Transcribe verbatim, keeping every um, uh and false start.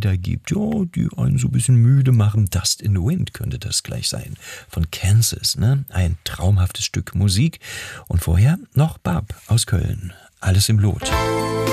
Lieder gibt, ja, die einen so ein bisschen müde machen. Dust in the Wind könnte das gleich sein. Von Kansas, ne? Ein traumhaftes Stück Musik. Und vorher noch Barb aus Köln. Alles im Lot.